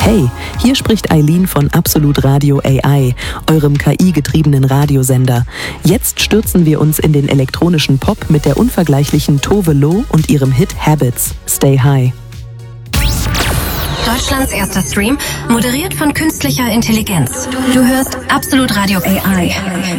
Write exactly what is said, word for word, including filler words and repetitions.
Hey, hier spricht Eileen von Absolut Radio A I, eurem K I-getriebenen Radiosender. Jetzt stürzen wir uns in den elektronischen Pop mit der unvergleichlichen Tove Lo und ihrem Hit Habits. Stay High. Deutschlands erster Stream, moderiert von künstlicher Intelligenz. Du hörst Absolut Radio A I.